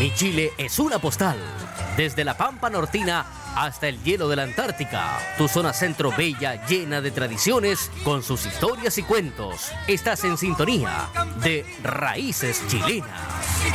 Mi Chile es una postal. Desde la Pampa Nortina hasta el hielo de la Antártica. Tu zona centro bella, llena de tradiciones, con sus historias y cuentos. Estás en sintonía de Raíces Chilenas.